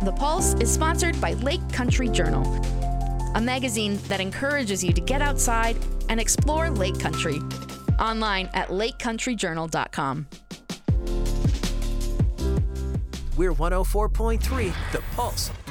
The Pulse is sponsored by Lake Country Journal, a magazine that encourages you to get outside and explore Lake Country. Online at lakecountryjournal.com. We're 104.3 The Pulse.